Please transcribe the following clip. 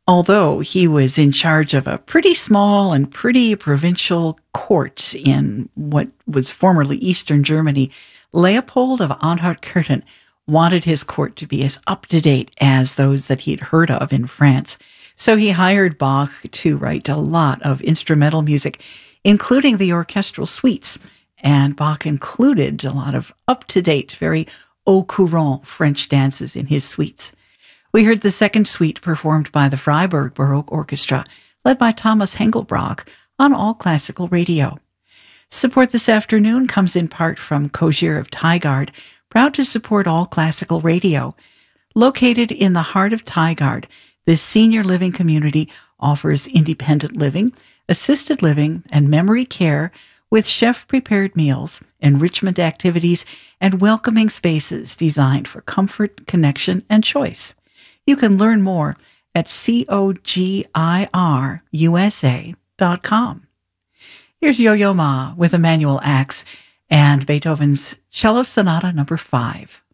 Although he was in charge of a pretty small and pretty provincial court in what was formerly Eastern Germany, Leopold of Anhalt-Köthen wanted his court to be as up-to-date as those that he'd heard of in France. So he hired Bach to write a lot of instrumental music, including the orchestral suites. And Bach included a lot of up-to-date, very au courant French dances in his suites. We heard the second suite performed by the Freiburg Baroque Orchestra, led by Thomas Hengelbrock, on All Classical Radio. Support this afternoon comes in part from Kosher of Tigard, proud to support All Classical Radio. Located in the heart of Tigard, this senior living community offers independent living, assisted living, and memory care with chef-prepared meals, enrichment activities, and welcoming spaces designed for comfort, connection, and choice. You can learn more at COGIRUSA.com. Here's Yo-Yo Ma with Emanuel Ax and Beethoven's Cello Sonata No. 5.